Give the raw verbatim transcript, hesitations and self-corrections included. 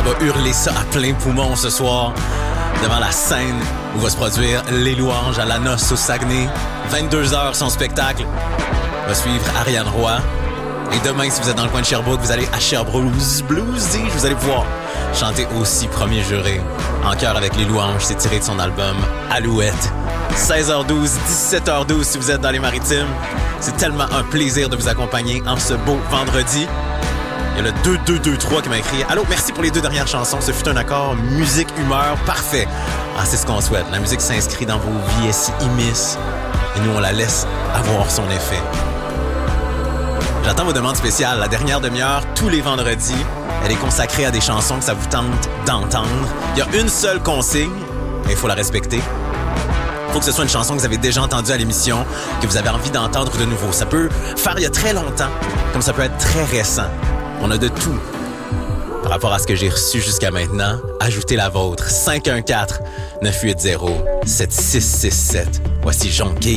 va hurler ça à plein poumon ce soir devant la scène où va se produire Les Louanges à la Noce au Saguenay. vingt-deux heures son spectacle va suivre Ariane Roy. Et demain, si vous êtes dans le coin de Sherbrooke, vous allez à Sherbrooke Bluesy. Vous allez pouvoir chanter aussi Premier Juré en chœur avec Les Louanges. C'est tiré de son album Alouette. seize heures douze, dix-sept heures douze si vous êtes dans les Maritimes. C'est tellement un plaisir de vous accompagner en ce beau vendredi. Il y a le deux deux deux trois qui m'a écrit « Allô, merci pour les deux dernières chansons. Ce fut un accord musique, humeur, parfait. » Ah, c'est ce qu'on souhaite. La musique s'inscrit dans vos vies, elle s'y immisce. Et nous, on la laisse avoir son effet. J'attends vos demandes spéciales. La dernière demi-heure, tous les vendredis, elle est consacrée à des chansons que ça vous tente d'entendre. Il y a une seule consigne, et il faut la respecter. Il faut que ce soit une chanson que vous avez déjà entendue à l'émission, que vous avez envie d'entendre de nouveau. Ça peut faire il y a très longtemps, comme ça peut être très récent. On a de tout. Par rapport à ce que j'ai reçu jusqu'à maintenant, ajoutez la vôtre. cinq un quatre, neuf huit zéro, sept six six sept. Voici Jonquille.